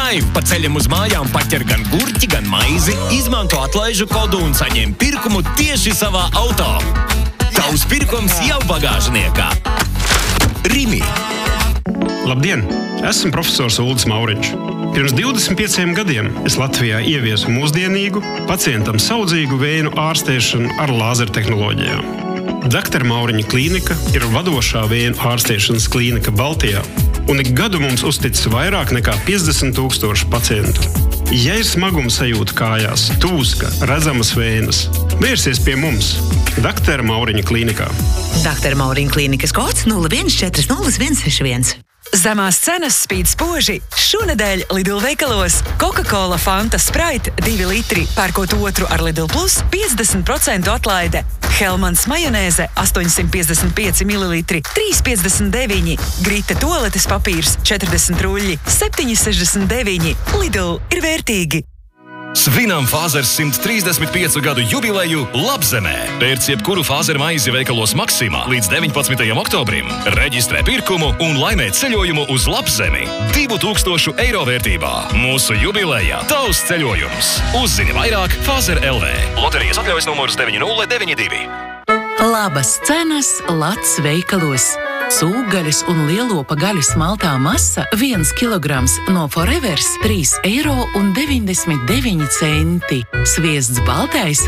Drive. Pa ceļam uz mājām paķer gan gurķi, gan maizi, izmanto atlaižu kodu un saņem pirkumu tieši savā auto. Tavs pirkums jau bagāžniekā. Rimi. Labdien! Esmu profesors Uldis Mauriņš. Pirms 25 gadiem es Latvijā ieviesu mūsdienīgu, pacientam saudzīgu vēju ārstēšanu ar lāzertehnoloģijām. Dr. Mauriņa klīnika ir vadošā vēju ārstēšanas klīnika Baltijā, un ik gadu mums uzticis vairāk nekā 50,000 pacientu. Ja ir smaguma sajūta kājās, tūska, redzamas vējas, vērsies pie mums, Dr. Mauriņa klīnikā. Dr. Mauriņa klīnikas kods 01400161. Zemās cenas spīd spoži. Šonedēļ Lidl veikalos Coca-Cola Fanta Sprite 2 litri, pērkot otru ar Lidl Plus 50% atlaide. Hellmans majonēze 855 ml 3,59. Grita toaletes papīrs 40 ruļļi 7,69. Lidl ir vērtīgi. Svinam Fāzers 135 gadu jubileju Labzemē. Pērc jebkuru Fāzer maizi veikalos Maksimā līdz 19. oktobrim. Reģistrē pirkumu un laimē ceļojumu uz Labzemi 2,000 eiro vērtībā. Mūsu jubilejā tavs ceļojums. Uzzini vairāk Fāzer LV. Loterijas atļaujas numurs 9092. Labas cenas Lats veikalos. Sūkgaļas un lielopa gaļas maltā masa 1 kilograms no Forevers 3,99 eiro. Sviests baltais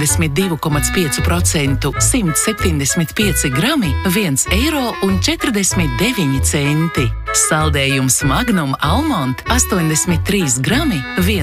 82,5%, 175 grami 1,49 eiro. Saldējums Magnum Almond 83 grami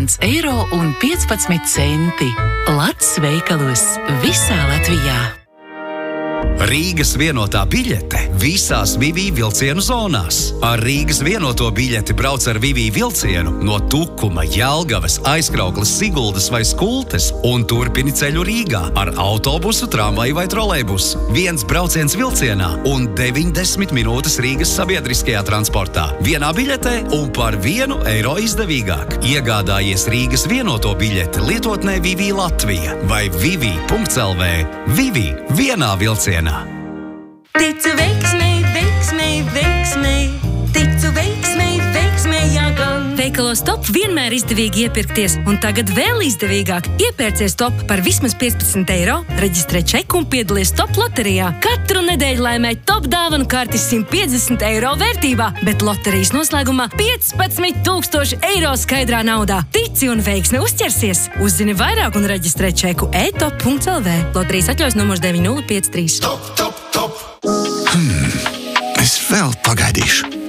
1,15 eiro. Lats veikalos visā Latvijā. Rīgas vienotā biļete visās Vivī vilcienu zonās. Ar Rīgas vienoto biļeti brauc ar Vivī vilcienu no Tukuma, Jelgavas, Aizkraukles, Siguldas vai Skultes un turpini ceļu Rīgā ar autobusu, tramvaju vai trolejbusu. 1 brauciens vilcienā un 90 minūtes Rīgas sabiedriskajā transportā. Vienā biļetē un par 1 eiro izdevīgāk. Iegādājies Rīgas vienoto biļeti lietotnē Vivī Latvija vai vivi.lv. Vivī vienā vilcienā. Ticu veiksmei, veiksmei, veiksmei. Ticu veiksmei, veiksmei, jā gan. Veikalos Top vienmēr izdevīgi iepirkties, un tagad vēl izdevīgāk. Iepērcies Top par vismaz 15 eiro, reģistrē čeku un piedalies Top loterijā. Katru nedēļu laimē Top dāvanu kartis 150 eiro vērtībā, bet loterijas noslēgumā 15,000 eiro skaidrā naudā. Tici un veiksme uzķersies. Uzzini vairāk un reģistrē čeku e-top.lv. Loterijas atļaujas numurs 9053. Top! Es vēl pagaidīšu.